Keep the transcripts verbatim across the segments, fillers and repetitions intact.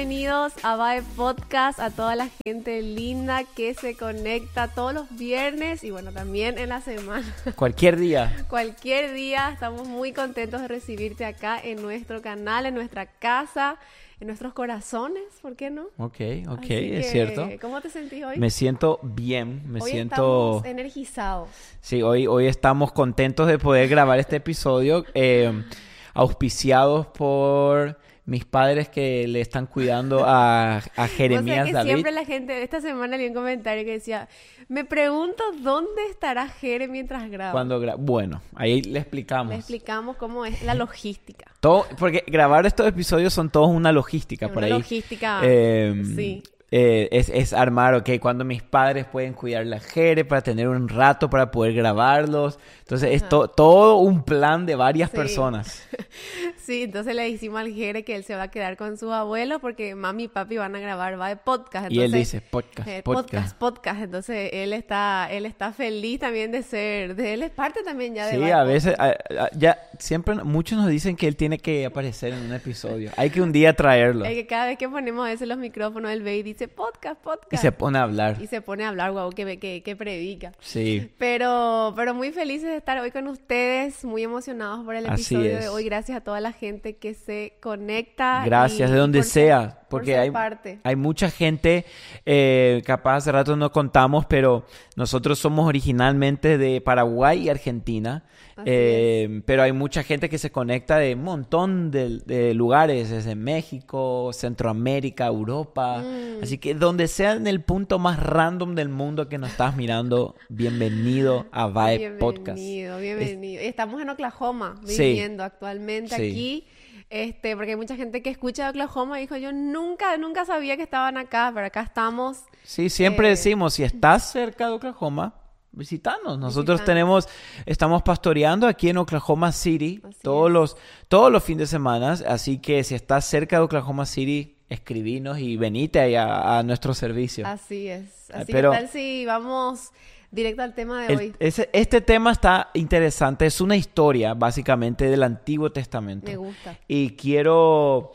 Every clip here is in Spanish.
bienvenidos a Vibe Podcast, a toda la gente linda que se conecta todos los viernes y bueno, también en la semana. Cualquier día. Cualquier día, estamos muy contentos de recibirte acá en nuestro canal, en nuestra casa, en nuestros corazones, ¿por qué no? Ok, ok, Así que, es cierto. ¿cómo te sentís hoy? Me siento bien, me hoy siento... estamos energizados. Sí, hoy, hoy estamos contentos de poder grabar este episodio, eh, auspiciados por mis padres que le están cuidando a, a Jeremías o sea que David. Siempre la gente, esta semana leí un comentario que decía, me pregunto dónde estará Jere mientras graba. Cuando gra- bueno, ahí le explicamos. Le explicamos cómo es la logística. Todo, porque grabar estos episodios son todos una logística. Una por ahí. logística, Eh, sí. Eh, es, es armar, ok, cuando mis padres pueden cuidar la Jere para tener un rato para poder grabarlos. Entonces Ajá. es to- todo un plan de varias Sí. personas. Sí, entonces le dijimos al Jere que él se va a quedar con sus abuelos porque mami y papi van a grabar va de podcast. Entonces, Y él dice podcast, eh, podcast. podcast, podcast. Entonces él está, él está feliz también de ser, de él es parte también ya de Sí, Vibe a veces, Podcast. a- a- ya siempre muchos nos dicen que él tiene que aparecer en un episodio. Hay que un día traerlo. Es que cada vez que ponemos eso en los micrófonos, él ve y dice podcast, podcast. Y se pone a hablar. Y se pone a hablar, guau, que, que, que predica. Sí. Pero, pero muy felices de estar hoy con ustedes, muy emocionados por el Así episodio es. de hoy. Gracias a toda la gente que se conecta. Gracias, y- de y donde por ser- sea, por porque ser hay, parte. hay mucha gente, eh, capaz hace rato no contamos, pero nosotros somos originalmente de Paraguay y Argentina, Así eh, pero hay mucha gente que se conecta de un montón de, de lugares, desde México, Centroamérica, Europa, Mm. así que donde sea en el punto más random del mundo que nos estás mirando, bienvenido a Vibe Podcast. Bienvenido, bienvenido. Estamos en Oklahoma Sí. viviendo actualmente Sí. aquí. Este, porque hay mucha gente que escucha de Oklahoma y dijo, yo nunca, nunca sabía que estaban acá, pero acá estamos. Sí, siempre Eh, decimos, si estás cerca de Oklahoma, visítanos. Nosotros Visítanos. tenemos, estamos pastoreando aquí en Oklahoma City Así todos es. los, todos los fines de semana, así que si estás cerca de Oklahoma City, escribinos y venite ahí a, a nuestro servicio. Así es. Ah, Así pero- que tal si vamos directo al tema de El- hoy. ese- este tema está interesante, es una historia básicamente del Antiguo Testamento. Me gusta. Y quiero...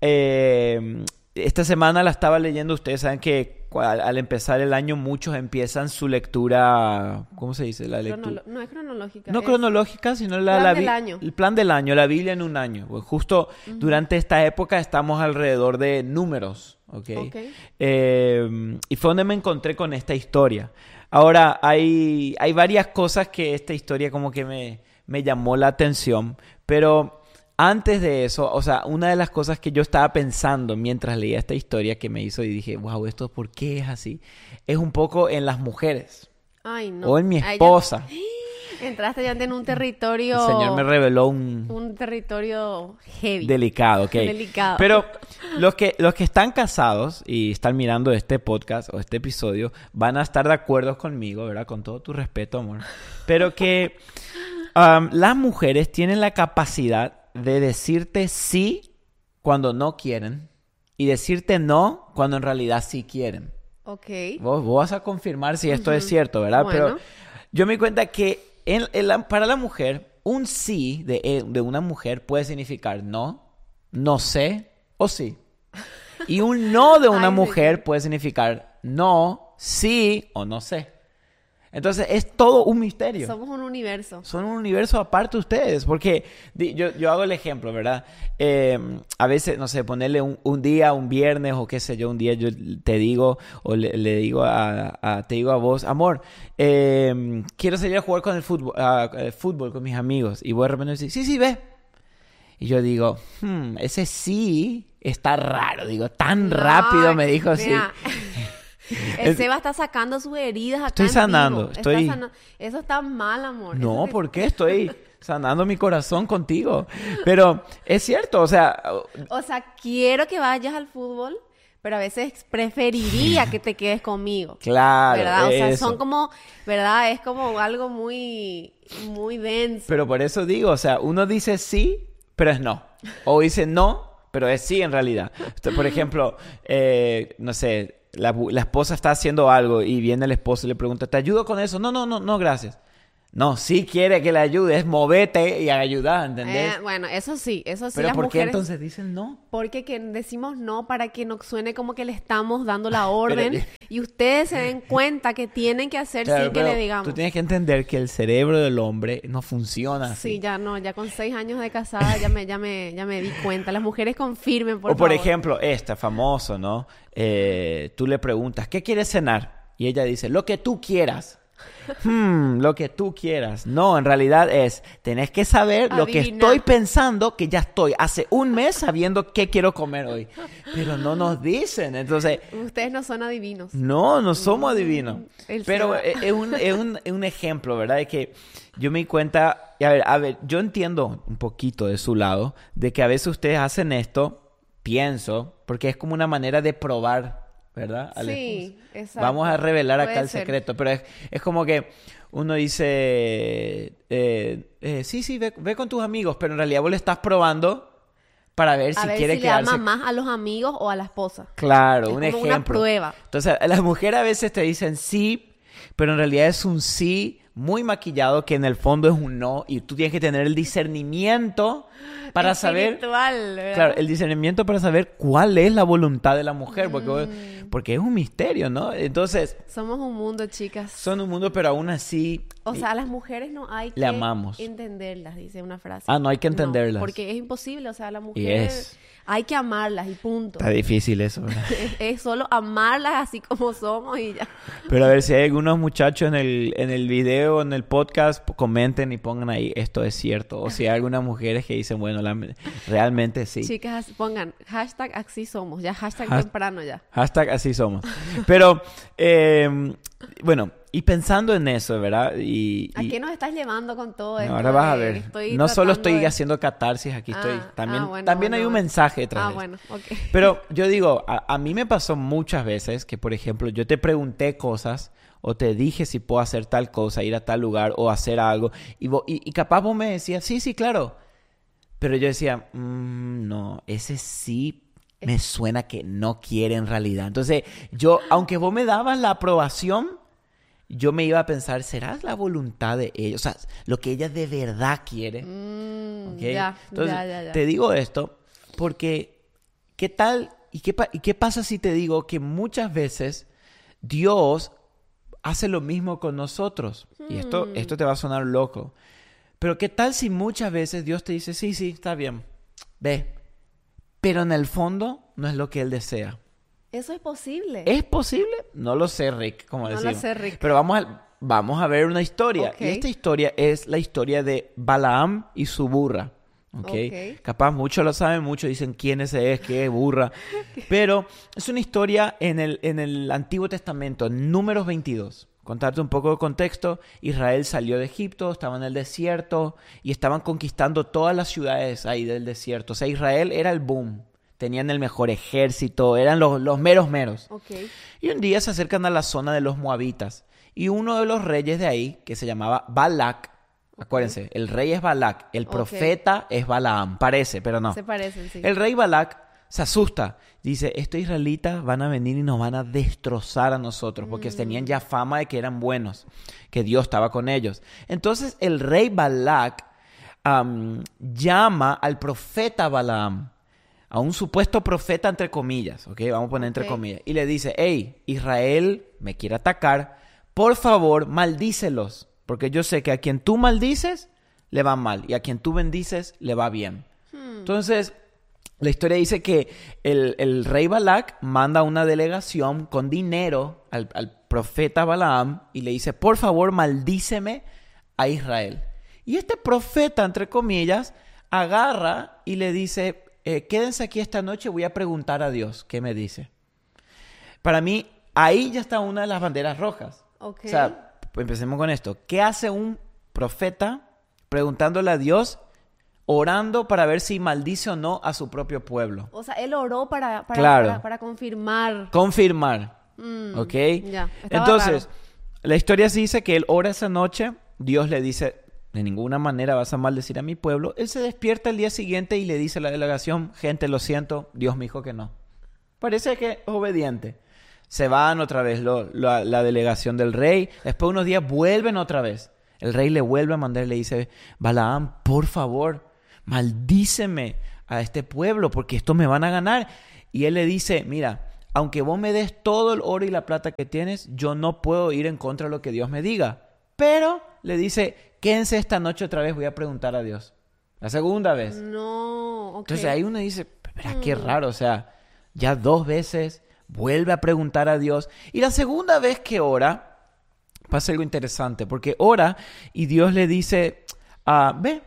eh, esta semana la estaba leyendo. Ustedes saben que cu- al, al empezar el año muchos empiezan su lectura... ¿Cómo se dice? La lectura. Cronolo- no es cronológica. No es- cronológica, sino la, plan la del bi- año. el plan del año, la Biblia en un año. Pues justo durante esta época estamos alrededor de números, ¿ok? Ok. Eh, y fue donde me encontré con esta historia. Ahora, hay, hay varias cosas que esta historia como que me, me llamó la atención, pero antes de eso, o sea, una de las cosas que yo estaba pensando mientras leía esta historia que me hizo y dije, wow, ¿esto por qué es así? Es un poco en las mujeres Ay, no. o en mi Ay, ya- esposa. Entraste ya en un El territorio. Señor me reveló un... Un territorio heavy. Delicado, ok. Delicado. Pero los que, los que están casados y están mirando este podcast o este episodio van a estar de acuerdo conmigo, ¿verdad? Con todo tu respeto, amor. Pero que um, las mujeres tienen la capacidad de decirte sí cuando no quieren y decirte no cuando en realidad sí quieren. Ok. Vos, vos vas a confirmar si esto es cierto, ¿verdad? Bueno. Pero yo me di cuenta que en- en la- para la mujer, un sí de, eh, de una mujer puede significar no, no sé o sí. Y un no de una Ay, mujer señor. puede significar no, sí o no sé. Entonces es todo un misterio. Somos un universo. Son un universo aparte ustedes, porque di- yo, yo hago el ejemplo, ¿verdad? Eh, a veces, no sé, ponerle un, un día, un viernes o qué sé yo, un día yo te digo o le, le digo a, a- te digo a vos, amor, eh, quiero salir a jugar con el fútbol, a- eh, fútbol con mis amigos. Y vos de repente decís, sí, sí, ve. Y yo digo, hmm, ese sí está raro, digo, tan rápido No, me dijo sí. mira, El Es- Seba está sacando sus heridas acá Estoy en sanando, vivo. Está estoy- sana- Eso está mal, amor. Eso No, te- ¿por qué? Estoy sanando mi corazón contigo. Pero es cierto, o sea, O sea, quiero que vayas al fútbol, pero a veces preferiría que te quedes conmigo. claro, ¿Verdad? O sea, eso. son como, ¿verdad? Es como algo muy, muy denso. Pero por eso digo, o sea, uno dice sí, pero es no. O dice no, pero es sí en realidad. Esto, por ejemplo, eh, no sé, la, la esposa está haciendo algo y viene el esposo y le pregunta, ¿te ayudo con eso? No, no, no, no, gracias. No, sí quiere que le ayudes, movete y ayuda, ¿entendés? Eh, bueno, eso sí, eso sí. Pero las ¿por qué mujeres, entonces dicen no? porque que decimos no para que no suene como que le estamos dando la orden Pero- y ustedes se den cuenta que tienen que hacer Claro, sin que pero le digamos. tú tienes que entender que el cerebro del hombre no funciona así. Sí, ya no, ya con seis años de casada ya me, ya me, ya me di cuenta. Las mujeres confirmen, por o por favor. ejemplo, esta, famoso, ¿no? Eh, tú le preguntas, ¿qué quieres cenar? Y ella dice, lo que tú quieras. Hmm, lo que tú quieras. No, en realidad es, tenés que saber lo que Adivina. estoy pensando, que ya estoy hace un mes sabiendo qué quiero comer hoy. Pero no nos dicen, entonces... Ustedes no son adivinos. No, no somos adivinos. el Pero Seba. es es un, es, un, es un ejemplo, ¿verdad? De que yo me di cuenta, y a ver, a ver, yo entiendo un poquito de su lado, de que a veces ustedes hacen esto, pienso, porque es como una manera de probar, ¿verdad? Al Sí, esposo. exacto. Vamos a revelar acá Puede el ser. secreto, pero es, es como que uno dice, eh, eh, sí, sí, ve, ve con tus amigos, pero en realidad vos le estás probando para ver A si ver quiere si le quedarse. ama más a los amigos o a la esposa. Claro, Es un como una ejemplo. prueba. Entonces, las mujeres a veces te dicen sí, pero en realidad es un sí muy maquillado que en el fondo es un no y tú tienes que tener el discernimiento para saber, Espiritual, ¿verdad? claro, el discernimiento para saber cuál es la voluntad de la mujer, porque, vos- Mm. porque es un misterio, ¿no? Entonces, Somos un mundo, chicas. son un mundo, pero aún así, O sea, a las mujeres no hay que Le amamos. entenderlas, dice una frase. Ah, no hay que entenderlas. porque es imposible, o sea, a las Y mujeres es. hay que amarlas y punto. está difícil eso, ¿verdad? Es, es solo amarlas así como somos y ya. Pero a ver, si hay algunos muchachos en el, en el video, en el podcast, p- comenten y pongan ahí, esto es cierto. O si hay algunas mujeres que dicen, bueno, la- realmente sí. Chicas, pongan hashtag así somos, ya hashtag Has- temprano ya. Hashtag así somos. Pero, eh, bueno, y pensando en eso, ¿verdad? Y, ¿A y- qué nos estás llevando con todo no, esto? ahora vas a de- ver. estoy No solo tratando estoy de- haciendo catarsis, aquí Ah, estoy. También, ah, bueno, también hay bueno, un bueno. mensaje detrás Ah, de esto. bueno, ok. Pero yo digo, a, a mí me pasó muchas veces que, por ejemplo, yo te pregunté cosas o te dije si puedo hacer tal cosa, ir a tal lugar o hacer algo. Y, vo- y, y capaz vos me decías, sí, sí, claro. Pero yo decía, "Mm, no, ese sí me suena que no quiere en realidad. Entonces, yo, aunque vos me dabas la aprobación, yo me iba a pensar, ¿será la voluntad de ella? O sea, lo que ella de verdad quiere. Mm, ¿Ok? ya, Entonces, ya, ya, ya. te digo esto porque, ¿qué tal? ¿Y qué, pa- y qué pasa si te digo que muchas veces Dios hace lo mismo con nosotros? Y esto, Hmm. esto te va a sonar loco. Pero ¿qué tal si muchas veces Dios te dice, sí, sí, está bien, ve, pero en el fondo no es lo que Él desea? Eso es posible. ¿Es posible? No lo sé, Rick, como No lo decimos. sé, Rick. Pero vamos a, vamos a ver una historia. Ok. Y esta historia es la historia de Balaam y su burra. ¿Ok? Ok. Capaz muchos lo saben, muchos dicen quién ese es, qué es burra. Pero es una historia en el, en el Antiguo Testamento, en Números veintidós. Contarte un poco de contexto. Israel salió de Egipto, estaba en el desierto y estaban conquistando todas las ciudades ahí del desierto. O sea, Israel era el boom. Tenían el mejor ejército, eran los, los meros meros. Ok. Y un día se acercan a la zona de los moabitas. Y uno de los reyes de ahí, que se llamaba Balac, acuérdense, el rey es Balac, el Ok. profeta es Balaam, parece, pero no. Se parecen, sí. El rey Balac se asusta, dice, estos israelitas van a venir y nos van a destrozar a nosotros, porque tenían ya fama de que eran buenos, que Dios estaba con ellos. Entonces el rey Balac am, llama al profeta Balaam, a un supuesto profeta entre comillas, ¿ok? Vamos a poner entre Ok. comillas. Y le dice, hey, Israel me quiere atacar, por favor, maldícelos, porque yo sé que a quien tú maldices, le va mal, y a quien tú bendices, le va bien. Hmm. Entonces, la historia dice que el, el rey Balac manda una delegación con dinero al, al profeta Balaam y le dice, por favor, maldíceme a Israel. Y este profeta, entre comillas, agarra y le dice, eh, quédense aquí esta noche, voy a preguntar a Dios qué me dice. Para mí, ahí ya está una de las banderas rojas. Ok. O sea, pues empecemos con esto. ¿Qué hace un profeta preguntándole a Dios, orando para ver si maldice o no a su propio pueblo? O sea, él oró para, para, Claro. para, para confirmar. Confirmar. Mm, ¿Ok? ya, estaba Entonces, raro. la historia sí dice que él ora esa noche, Dios le dice, de ninguna manera vas a maldecir a mi pueblo. Él se despierta el día siguiente y le dice a la delegación, gente, lo siento, Dios me dijo que no. Parece que es obediente. Se van otra vez lo- la, la delegación del rey. Después de unos días vuelven otra vez. El rey le vuelve a mandar y le dice, Balaam, por favor, maldíceme a este pueblo porque estos me van a ganar. Y él le dice, mira, aunque vos me des todo el oro y la plata que tienes, yo no puedo ir en contra de lo que Dios me diga. Pero le dice, quédense esta noche otra vez, voy a preguntar a Dios. La segunda vez. No, ok. Entonces ahí uno dice, pero qué raro, o sea, ya dos veces vuelve a preguntar a Dios. Y la segunda vez que ora, pasa algo interesante, porque ora y Dios le dice, ah, ve,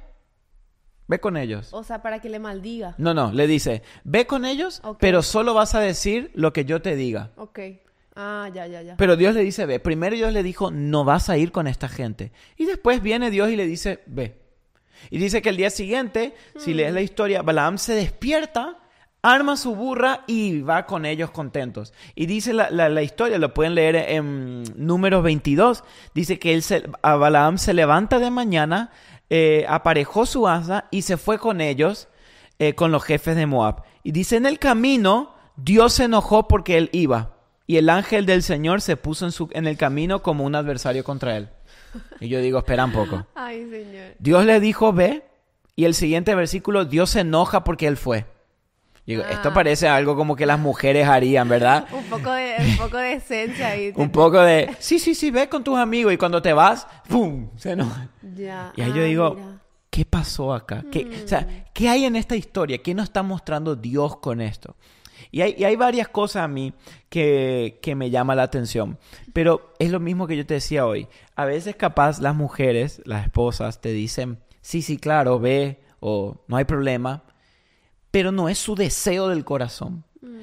ve con ellos. O sea, para que le maldiga. No, no, le dice, ve con ellos, Ok. pero solo vas a decir lo que yo te diga. Ok. Ah, ya, ya, ya. Pero Dios le dice, ve. Primero Dios le dijo, no vas a ir con esta gente. Y después viene Dios y le dice, ve. Y dice que el día siguiente, hmm. si lees la historia, Balaam se despierta, arma su burra y va con ellos contentos. Y dice la, la, la historia, lo pueden leer en Números veintidós, dice que él se, a Balaam se levanta de mañana, eh, aparejó su asna y se fue con ellos, eh, con los jefes de Moab. Y dice, en el camino, Dios se enojó porque él iba. Y el ángel del Señor se puso en, su, en el camino como un adversario contra él. Y yo digo, espera un poco. Ay, Señor. Dios le dijo, ve. Y el siguiente versículo, Dios se enoja porque él fue. Digo, ah. Esto parece algo como que las mujeres harían, ¿verdad? un, poco de, un poco de esencia ahí. un poco de, sí, sí, sí, ve con tus amigos. Y cuando te vas, ¡pum! Se enoja. Ya. Y ahí ah, yo digo, mira. ¿qué pasó acá? ¿Qué, mm. O sea, ¿qué hay en esta historia? ¿Qué nos está mostrando Dios con esto? Y hay, y hay varias cosas a mí que, que me llaman la atención. Pero es lo mismo que yo te decía hoy. A veces capaz las mujeres, las esposas, te dicen, sí, sí, claro, ve, o no hay problema. Pero no es su deseo del corazón. Mm.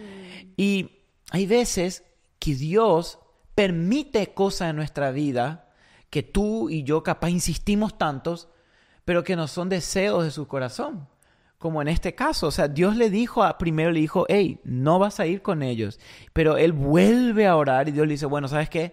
Y hay veces que Dios permite cosas en nuestra vida que tú y yo capaz insistimos tantos, pero que no son deseos de su corazón. Como en este caso, o sea, Dios le dijo, a, primero le dijo, hey, no vas a ir con ellos. Pero él vuelve a orar y Dios le dice, bueno, ¿sabes qué?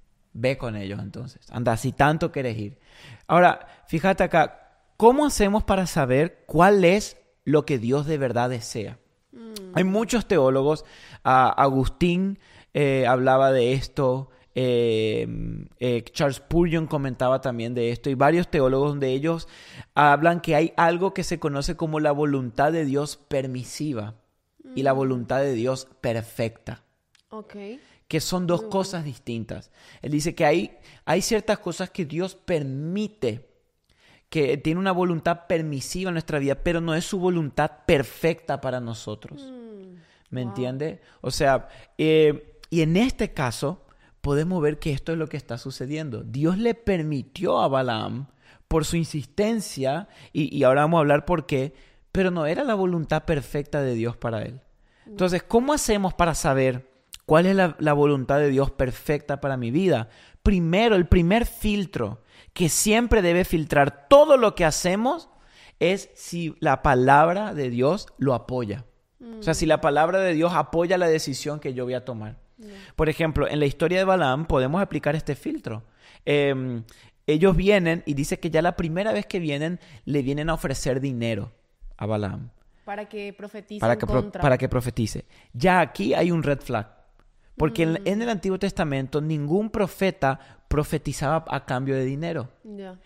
Ve con ellos entonces. Anda, si tanto quieres ir. Ahora, fíjate acá, ¿cómo hacemos para saber cuál es lo que Dios de verdad desea? Mm. Hay muchos teólogos, uh, Agustín eh, hablaba de esto, Eh, eh, Charles Spurgeon comentaba también de esto, y varios teólogos donde ellos hablan que hay algo que se conoce como la voluntad de Dios permisiva mm. y la voluntad de Dios perfecta. Okay. Que son dos Muy cosas bueno. distintas. Él dice que hay, hay ciertas cosas que Dios permite, que tiene una voluntad permisiva en nuestra vida, pero no es su voluntad perfecta para nosotros. Mm. ¿Me wow. entiende? O sea, eh, y en este caso podemos ver que esto es lo que está sucediendo. Dios le permitió a Balaam por su insistencia, y, y ahora vamos a hablar por qué, pero no era la voluntad perfecta de Dios para él. Entonces, ¿cómo hacemos para saber cuál es la, la voluntad de Dios perfecta para mi vida? Primero, el primer filtro que siempre debe filtrar todo lo que hacemos es si la palabra de Dios lo apoya. Mm. O sea, si la palabra de Dios apoya la decisión que yo voy a tomar. Por ejemplo, en la historia de Balaam podemos aplicar este filtro. Eh, ellos vienen y dice que ya la primera vez que vienen, le vienen a ofrecer dinero a Balaam. Para que profetice para en que contra. Pro, para que profetice. Ya aquí hay un red flag. Porque mm. en, en el Antiguo Testamento ningún profeta profetizaba a cambio de dinero. Yeah.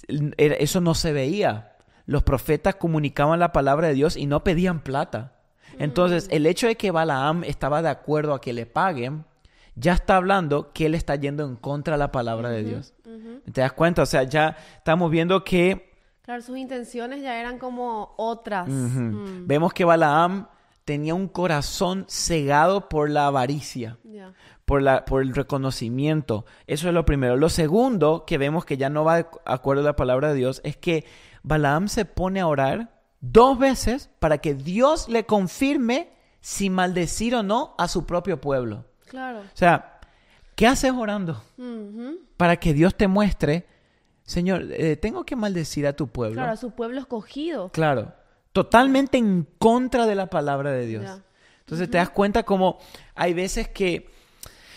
Eso no se veía. Los profetas comunicaban la palabra de Dios y no pedían plata. Entonces, el hecho de que Balaam estaba de acuerdo a que le paguen, ya está hablando que él está yendo en contra de la palabra uh-huh, de Dios. Uh-huh. ¿Te das cuenta? O sea, ya estamos viendo que... Claro, sus intenciones ya eran como otras. Uh-huh. Mm. Vemos que Balaam tenía un corazón cegado por la avaricia, yeah. por, la, por el reconocimiento. Eso es lo primero. Lo segundo, que vemos que ya no va de acuerdo a la palabra de Dios, es que Balaam se pone a orar dos veces para que Dios le confirme si maldecir o no a su propio pueblo. Claro. O sea, ¿qué haces orando? Uh-huh. Para que Dios te muestre, Señor, eh, tengo que maldecir a tu pueblo. Claro, a su pueblo escogido. Claro. Totalmente en contra de la palabra de Dios. Yeah. Entonces uh-huh. te das cuenta como hay veces que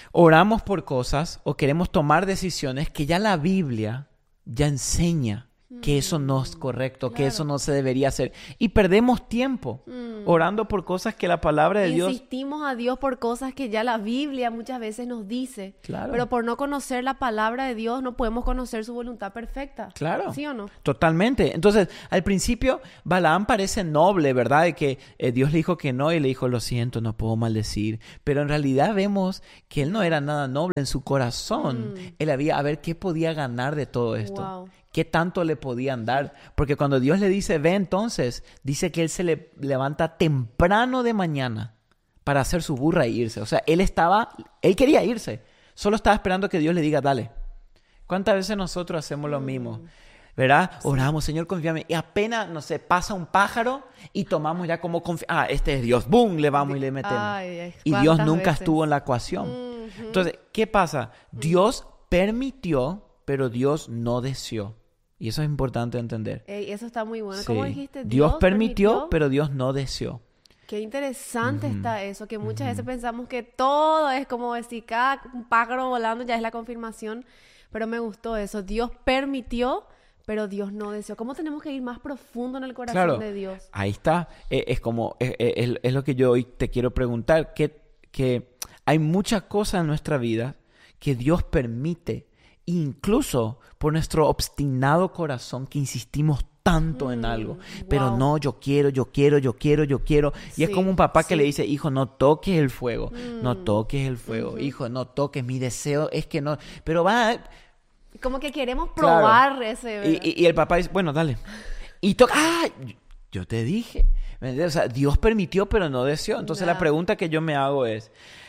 oramos por cosas o queremos tomar decisiones que ya la Biblia ya enseña que eso no es correcto, Claro. que eso no se debería hacer. Y perdemos tiempo Mm. orando por cosas que la palabra de Dios... Insistimos a Dios por cosas que ya la Biblia muchas veces nos dice. Claro. Pero por no conocer la palabra de Dios no podemos conocer su voluntad perfecta. Claro. ¿Sí o no? Totalmente. Entonces, al principio, Balaam parece noble, ¿verdad? De que eh, Dios le dijo que no y le dijo, lo siento, no puedo maldecir. Pero en realidad vemos que él no era nada noble en su corazón. Mm. Él había a ver qué podía ganar de todo esto. Wow. ¿Qué tanto le podían dar? Porque cuando Dios le dice, ve entonces, dice que él se le levanta temprano de mañana para hacer su burra e irse. O sea, él estaba, él quería irse. Solo estaba esperando que Dios le diga, dale. ¿Cuántas veces nosotros hacemos lo mismo? ¿Verdad? Oramos, Señor, confíame. Y apenas, no sé, pasa un pájaro y tomamos ya como confianza. Ah, este es Dios. ¡Bum! Le vamos y le metemos. Ay, ay, Y Dios ¿cuántas nunca veces? estuvo en la ecuación. Ujú. Entonces, ¿qué pasa? Dios permitió, pero Dios no deseó. Y eso es importante entender. Ey, eso está muy bueno. Sí. ¿Cómo dijiste? Dios, Dios permitió, permitió, pero Dios no deseó. Qué interesante Ujú. está eso, que muchas veces pensamos que todo es como decir, cada un pájaro volando ya es la confirmación, pero me gustó eso. Dios permitió, pero Dios no deseó. ¿Cómo tenemos que ir más profundo en el corazón Claro, de Dios? ahí está. Eh, es como, eh, eh, es, es lo que yo hoy te quiero preguntar, que, que hay muchas cosas en nuestra vida que Dios permite, incluso por nuestro obstinado corazón que insistimos tanto en Mm, algo, pero wow. no, yo quiero, yo quiero, yo quiero, yo quiero. Y es Sí, como un papá que sí. le dice, hijo, no toques el fuego, no Mm, toques el fuego, ujú. hijo, no toques, mi deseo es que no, pero va, Como que queremos Claro. probar ese, ¿verdad? y, y- y el papá dice, bueno, dale. Y toca, ah, yo te dije. ¿Me entiendes? O sea, Dios permitió, pero no deseó. Entonces Ya. la pregunta que yo me hago es,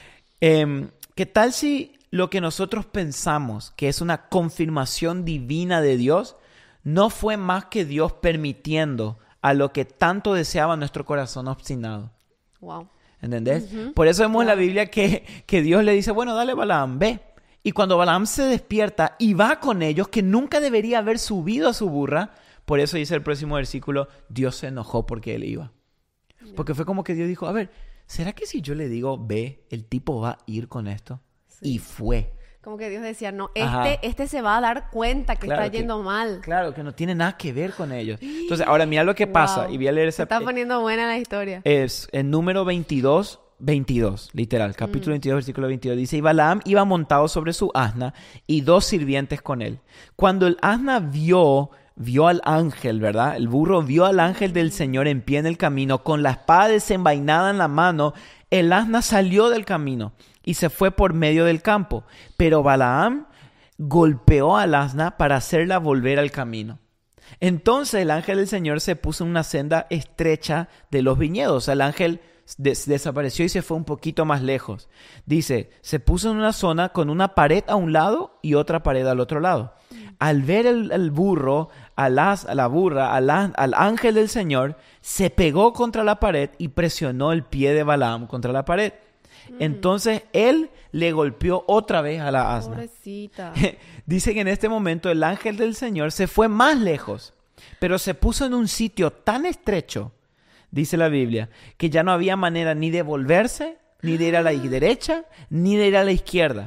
em, ¿qué tal si lo que nosotros pensamos que es una confirmación divina de Dios no fue más que Dios permitiendo a lo que tanto deseaba nuestro corazón obstinado? Wow. ¿Entendés? Ujú. Por eso vemos en la Claro. Biblia que, que Dios le dice, bueno, dale Balaam, ve. Y cuando Balaam se despierta y va con ellos, que nunca debería haber subido a su burra, por eso dice el próximo versículo, Dios se enojó porque él iba. Porque fue como que Dios dijo, a ver, ¿será que si yo le digo, ve, el tipo va a ir con esto? Sí. Y fue. Como que Dios decía, no, Ajá. este, este se va a dar cuenta que Claro está que- yendo mal. Claro, que no tiene nada que ver con ellos. Entonces, ahora mira lo que pasa. Wow. Y voy a leer Se esa... está poniendo buena la historia. Es en número veintidós, veintidós, literal, capítulo veintidós, versículo veintidós. Dice, y Balaam iba montado sobre su asna y dos sirvientes con él. Cuando el asna vio, vio al ángel, ¿verdad? El burro vio al ángel del Señor en pie en el camino, con la espada desenvainada en la mano, el asna salió del camino y se fue por medio del campo. Pero Balaam golpeó al asna para hacerla volver al camino. Entonces el ángel del Señor se puso en una senda estrecha de los viñedos. O sea, el ángel des- desapareció y se fue un poquito más lejos. Dice, se puso en una zona con una pared a un lado y otra pared al otro lado. Al ver el, el burro, al as- a la burra, al, as- al ángel del Señor, se pegó contra la pared y presionó el pie de Balaam contra la pared. Entonces él le golpeó otra vez a la asna. Pobrecita. Dice que en este momento el ángel del Señor se fue más lejos, pero se puso en un sitio tan estrecho, dice la Biblia, que ya no había manera ni de volverse, ni de ir a la derecha, ni de ir a la izquierda.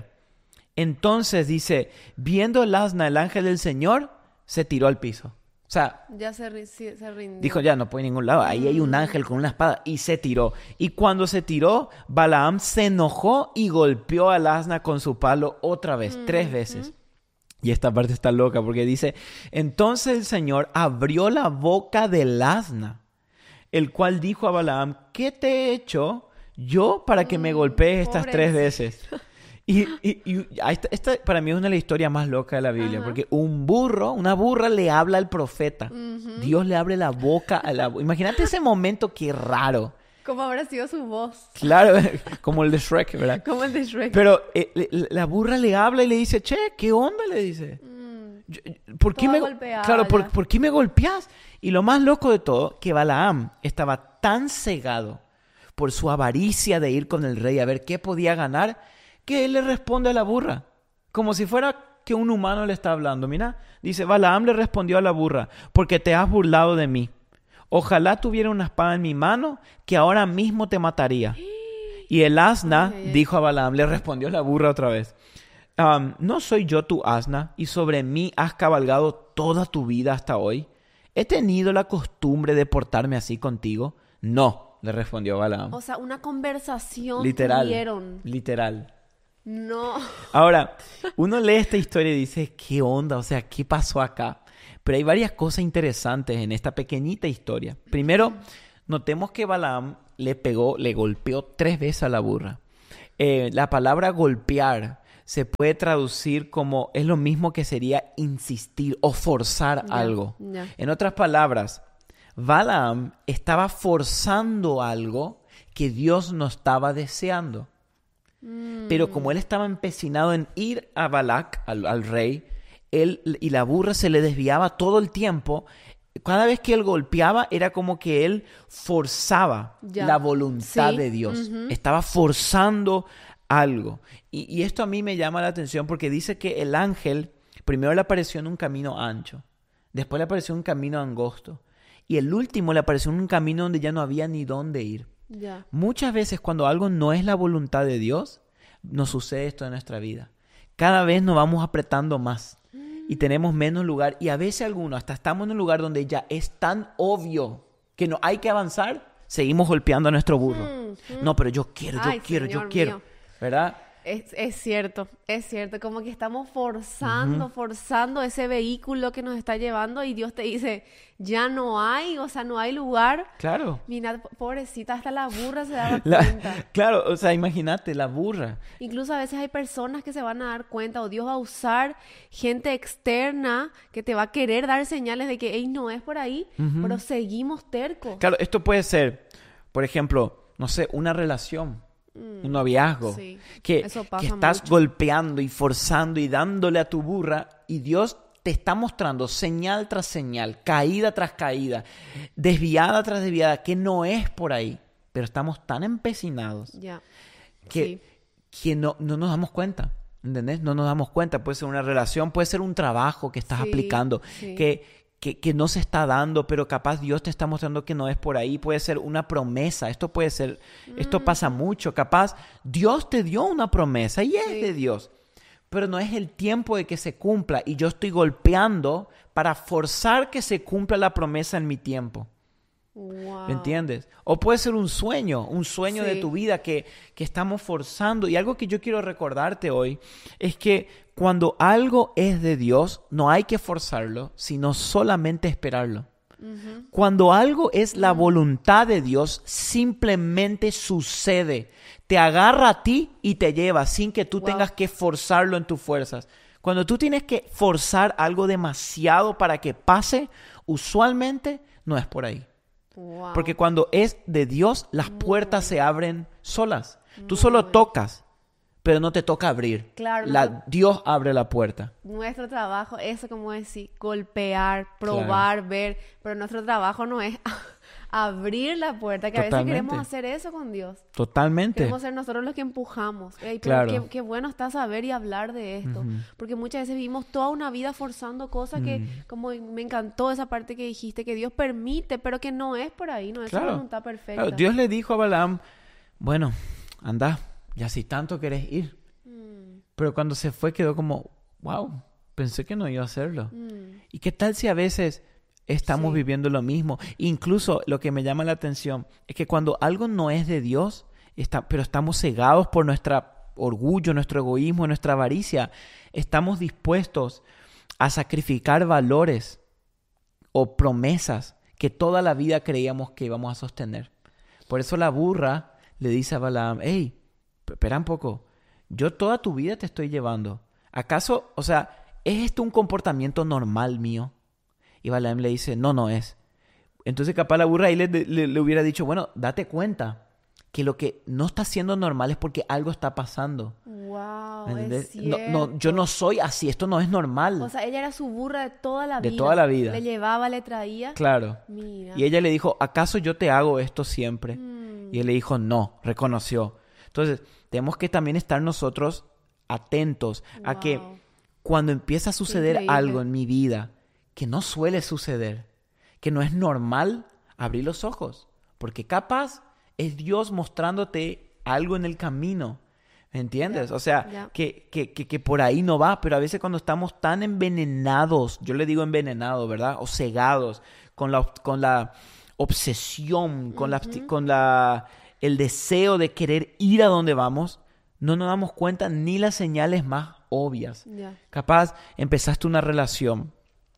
Entonces dice, viendo el asna, el ángel del Señor se tiró al piso. O sea, Ya se, ri- sí, se rindió. dijo, ya no puedo ir a ningún lado. Ahí hay un ángel con una espada. Y se tiró. Y cuando se tiró, Balaam se enojó y golpeó al asna con su palo otra vez, tres veces. Y esta parte está loca porque dice, entonces el Señor abrió la boca del asna, el cual dijo a Balaam, ¿qué te he hecho yo para que me golpees estas tres veces? Y, y- y esta, esta para mí es una de las historias más locas de la Biblia, Ajá. porque un burro, una burra le habla al profeta. Ujú. Dios le abre la boca a la... Imagínate ese momento, qué raro. ¿Cómo habrá sido su voz? Claro, como el de Shrek, ¿verdad? Como el de Shrek. Pero eh, le- la burra le habla y le dice, che, ¿qué onda? Le dice. Mm, Yo- ¿Por qué Toda me, golpeada claro, ¿por, ya. por qué me golpeas? Y lo más loco de todo, que Balaam estaba tan cegado por su avaricia de ir con el rey a ver qué podía ganar, que él le responde a la burra, como si fuera que un humano le está hablando. Mira, dice, Balaam le respondió a la burra, porque te has burlado de mí. Ojalá tuviera una espada en mi mano, que ahora mismo te mataría. Y el asna Ay, ay, ay. dijo a Balaam, le respondió la burra otra vez, Um, ¿no soy yo tu asna y sobre mí has cabalgado toda tu vida hasta hoy? ¿He tenido la costumbre de portarme así contigo? No, le respondió Balaam. O sea, una conversación Literal, tuvieron. literal. No. Ahora, uno lee esta historia y dice, ¿qué onda? O sea, ¿qué pasó acá? Pero hay varias cosas interesantes en esta pequeñita historia. Primero, notemos que Balaam le pegó, le golpeó tres veces a la burra. Eh, la palabra golpear se puede traducir como, es lo mismo que sería insistir o forzar Ya, algo. ya. En otras palabras, Balaam estaba forzando algo que Dios no estaba deseando. Pero como él estaba empecinado en ir a Balac, al, al rey, él y la burra se le desviaba todo el tiempo. Cada vez que él golpeaba era como que él forzaba Ya. la voluntad Sí, de Dios. ujú. Estaba forzando algo. Y, y esto a mí me llama la atención porque dice que el ángel primero le apareció en un camino ancho, después le apareció en un camino angosto y el último le apareció en un camino donde ya no había ni dónde ir. Ya. Muchas veces cuando algo no es la voluntad de Dios, nos sucede esto en nuestra vida. Cada vez nos vamos apretando más y tenemos menos lugar. Y a veces algunos hasta estamos en un lugar donde ya es tan obvio que no hay que avanzar, seguimos golpeando a nuestro burro. Mm, mm. No, pero yo quiero, yo Ay, quiero, yo Señor quiero. mío. ¿Verdad? Es, es cierto, es cierto, como que estamos forzando, forzando ese vehículo que nos está llevando y Dios te dice, ya no hay, o sea, no hay lugar. Claro. Mira, pobrecita, hasta la burra se daba La- cuenta. claro, o sea, imagínate, la burra. Incluso a veces hay personas que se van a dar cuenta o Dios va a usar gente externa que te va a querer dar señales de que, hey, no es por ahí, pero seguimos tercos. Claro, esto puede ser, por ejemplo, no sé, una relación, un noviazgo, sí, que, eso pasa que estás mucho. golpeando y forzando y dándole a tu burra y Dios te está mostrando señal tras señal, caída tras caída, desviada tras desviada, que no es por ahí, pero estamos tan empecinados Ya. que, Sí. que no, no nos damos cuenta. ¿Entendés? No nos damos cuenta. Puede ser una relación, puede ser un trabajo que estás Sí, aplicando, sí. que, que, que no se está dando, pero capaz Dios te está mostrando que no es por ahí. Puede ser una promesa. Esto puede ser, esto pasa mucho. Capaz Dios te dio una promesa y es Sí. de Dios, pero no es el tiempo de que se cumpla y yo estoy golpeando para forzar que se cumpla la promesa en mi tiempo. Wow. ¿Me entiendes? O puede ser un sueño, un sueño de Sí. tu vida que, que estamos forzando. Y algo que yo quiero recordarte hoy es que cuando algo es de Dios, no hay que forzarlo, sino solamente esperarlo. Ujú. Cuando algo es la voluntad de Dios, simplemente sucede. Te agarra a ti y te lleva sin que tú Wow. tengas que forzarlo en tus fuerzas. Cuando tú tienes que forzar algo demasiado para que pase, usualmente no es por ahí. Wow. Porque cuando es de Dios, las puertas se abren solas. Tú Muy solo bien. tocas, pero no te toca abrir. Claro, La- no. Dios abre la puerta. Nuestro trabajo, eso como decir, golpear, probar, ver, pero nuestro trabajo no es abrir la puerta, que a veces Totalmente. queremos hacer eso con Dios. Totalmente. Queremos ser nosotros los que empujamos. Ey, pero Claro. qué, qué bueno está saber y hablar de esto. Porque muchas veces vivimos toda una vida forzando cosas que, Mm. como me encantó esa parte que dijiste, que Dios permite, pero que no es por ahí, no es su Claro. voluntad perfecta. Claro, Dios le dijo a Balaam, bueno, anda, ya si tanto querés ir. Mm, Pero cuando se fue quedó como, wow, pensé que no iba a hacerlo. mm, ¿Y qué tal si a veces estamos Sí. viviendo lo mismo? Incluso lo que me llama la atención es que cuando algo no es de Dios, está, pero estamos cegados por nuestro orgullo, nuestro egoísmo, nuestra avaricia, estamos dispuestos a sacrificar valores o promesas que toda la vida creíamos que íbamos a sostener. Por eso la burra le dice a Balaam, hey, espera un poco, yo toda tu vida te estoy llevando. ¿Acaso, o sea, es esto un comportamiento normal mío? Y Balaam le dice, no, no es. Entonces capaz la burra ahí le, le, le hubiera dicho, bueno, date cuenta que lo que no está siendo normal es porque algo está pasando. wow, ¿Me es entendés? cierto. No, no, yo no soy así, esto no es normal. O sea, ella era su burra de toda la De vida. toda la vida. Le llevaba, le traía. Claro. Mira. Y ella le dijo, ¿acaso yo te hago esto siempre? Mm. Y él le dijo, no, reconoció. Entonces, tenemos que también estar nosotros atentos a que Wow. cuando empieza a suceder increíble. algo en mi vida que no suele suceder, que no es normal, abrir los ojos. Porque capaz es Dios mostrándote algo en el camino. ¿Me entiendes? Ya, O sea, ya. que, que, que, que por ahí no va, pero a veces cuando estamos tan envenenados, yo le digo envenenados, ¿verdad? O cegados con la, con la obsesión, con la, Ujú. con la, el deseo de querer ir a donde vamos, no nos damos cuenta ni las señales más obvias. Ya. Capaz empezaste una relación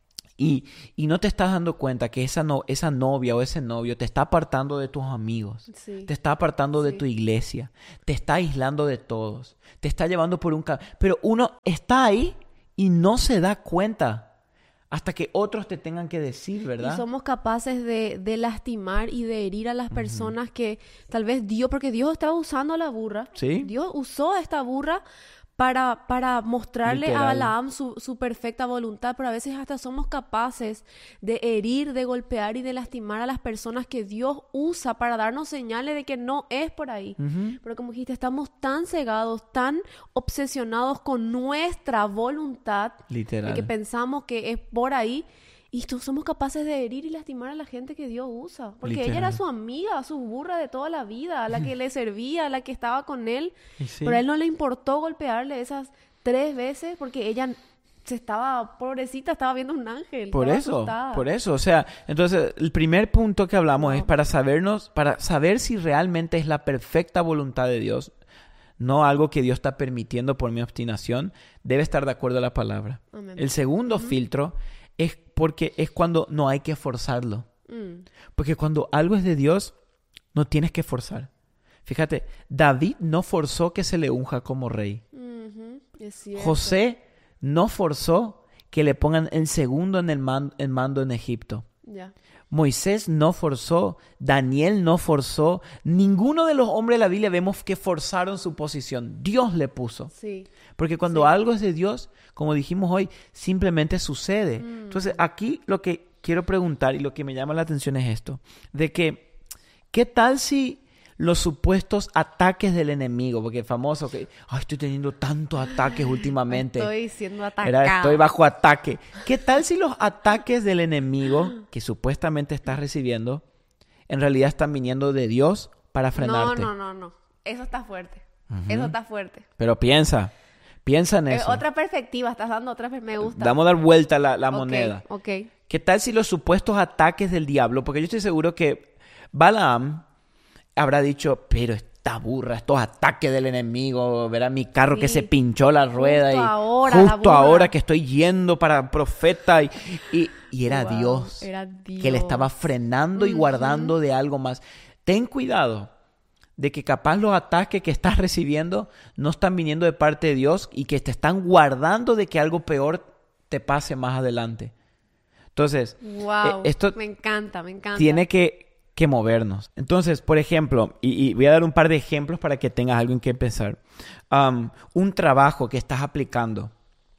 y, y no te estás dando cuenta que esa, no, esa novia o ese novio te está apartando de tus amigos, Sí. te está apartando de Sí. tu iglesia, te está aislando de todos, te está llevando por un camino. Pero uno está ahí y no se da cuenta hasta que otros te tengan que decir, Y ¿verdad? somos capaces de, de lastimar y de herir a las personas que tal vez Dios, porque Dios estaba usando a la burra. Sí. Dios usó a esta burra para, para mostrarle Literal. a Balaam su, su perfecta voluntad, pero a veces hasta somos capaces de herir, de golpear y de lastimar a las personas que Dios usa para darnos señales de que no es por ahí. Ujú. Pero como dijiste, estamos tan cegados, tan obsesionados con nuestra voluntad, de Literal. que pensamos que es por ahí y tú- somos capaces de herir y lastimar a la gente que Dios usa. Porque ella Literal. era su amiga, su burra de toda la vida, a la que le servía, a la que estaba con él. Y sí. Pero a él no le importó golpearle esas tres veces porque ella se estaba, pobrecita, estaba viendo un ángel. Por estaba eso, asustada. por eso. O sea, entonces el primer punto que hablamos es Wow. para sabernos, para saber si realmente es la perfecta voluntad de Dios, no algo que Dios está permitiendo por mi obstinación, debe estar de acuerdo a la palabra. Amén. El segundo filtro es porque es cuando no hay que forzarlo. Mm, Porque cuando algo es de Dios, no tienes que forzar. Fíjate, David no forzó que se le unja como rey. ujú, es cierto. José no forzó que le pongan el segundo en el man- en mando en Egipto. Ya. Moisés no forzó, Daniel no forzó, ninguno de los hombres de la Biblia vemos que forzaron su posición. Dios le puso. Sí. Porque cuando Sí. algo es de Dios, como dijimos hoy, simplemente sucede. Mm. Entonces, aquí lo que quiero preguntar y lo que me llama la atención es esto, de que, ¿qué tal si los supuestos ataques del enemigo? Porque famoso que, ay, estoy teniendo tantos ataques últimamente. Estoy siendo Era, atacada. estoy bajo ataque. ¿Qué tal si los ataques del enemigo que supuestamente estás recibiendo en realidad están viniendo de Dios para No, frenarte? no, no, no. Eso está fuerte. Eso está fuerte. Pero piensa, piensa en Eh, eso. otra perspectiva, estás dando otra perspectiva. Me gusta. Vamos a dar vuelta la, la Ok, moneda. Ok. ¿Qué tal si los supuestos ataques del diablo? Porque yo estoy seguro que Balaam habrá dicho, pero esta burra, estos ataques del enemigo, verá mi carro Sí. que se pinchó la rueda Justo y ahora, la justo burra. ahora que estoy yendo para profeta y, y, y era Wow, Dios era Dios. que le estaba frenando y Ujú. guardando de algo más. Ten cuidado de que capaz los ataques que estás recibiendo no están viniendo de parte de Dios y que te están guardando de que algo peor te pase más adelante. Entonces, Wow. eh, esto me encanta, me encanta. tiene que, que movernos. Entonces, por ejemplo, y, y voy a dar un par de ejemplos para que tengas algo en qué pensar. Um, un trabajo que estás aplicando,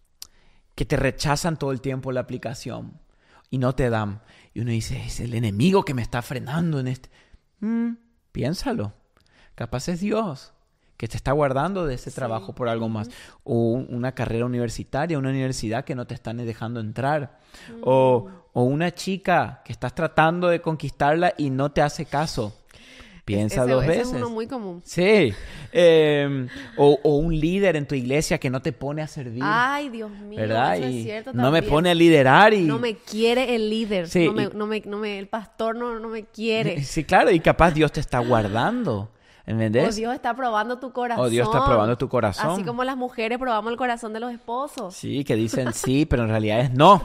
que te rechazan todo el tiempo la aplicación y no te dan. Y uno dice, es el enemigo que me está frenando en este. Mm, piénsalo. Capaz es Dios que te está guardando de ese Sí. trabajo por algo más. O un- una carrera universitaria, una universidad que no te están dejando entrar. O, o una chica que estás tratando de conquistarla y no te hace caso. Piensa Ese- dos ese veces. es uno muy común. Sí. Eh, o, o un líder en tu iglesia que no te pone a servir. Ay, Dios mío, ¿Verdad? eso Y es cierto no me también. pone a liderar y... No me quiere el líder. Sí, no, me, y- no, me, no me- el pastor no, no me quiere. Sí, claro, y capaz Dios te está guardando. O ¿Entendés? Dios está probando tu corazón. O Dios está probando tu corazón. Así como las mujeres probamos el corazón de los esposos. Sí, que dicen sí, pero en realidad es no.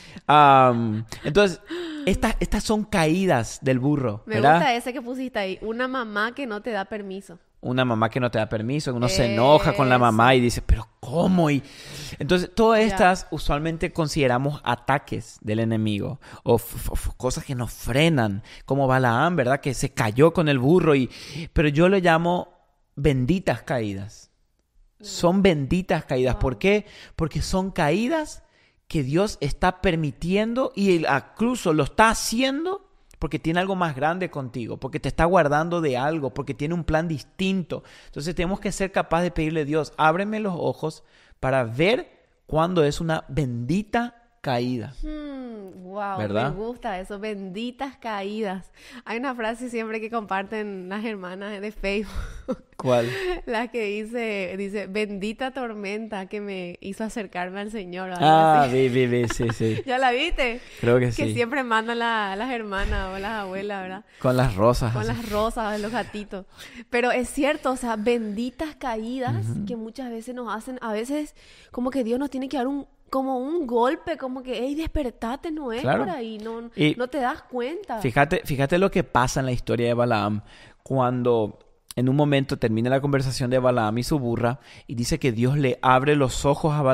Am, entonces, estas, estas son caídas del burro, Me ¿verdad? gusta ese que pusiste ahí. Una mamá que no te da permiso. Una mamá que no te da permiso, uno se enoja con la Eso. mamá y dice, pero ¿cómo? Y entonces, todas Ya. estas usualmente consideramos ataques del enemigo o f- f- cosas que nos frenan, como Balaam, ¿verdad? Que se cayó con el burro, y pero yo le llamo benditas caídas. Son benditas caídas. Wow. ¿Por qué? Porque son caídas que Dios está permitiendo y él incluso lo está haciendo porque tiene algo más grande contigo, porque te está guardando de algo, porque tiene un plan distinto. Entonces tenemos que ser capaces de pedirle a Dios, ábreme los ojos para ver cuándo es una bendita caídas. Hmm, wow, ¿Verdad? me gusta eso, benditas caídas. Hay una frase siempre que comparten las hermanas de Facebook, ¿Cuál? la que dice, dice, bendita tormenta que me hizo acercarme al Señor. o algo Ah, así. vi, vi, vi, sí, sí. ¿Ya la viste? Creo que Que sí. siempre mandan la- las hermanas o las abuelas, ¿verdad? Con las rosas. Con así. las rosas, los gatitos. Pero es cierto, o sea, benditas caídas que muchas veces nos hacen, a veces como que Dios nos tiene que dar un, como un golpe, como que, hey, despertate, no es Claro. por ahí, no, Y no te das cuenta. Fíjate, fíjate lo que pasa en la historia de Balaam cuando en un momento termina la conversación de Balaam y su burra y dice que Dios le abre los ojos a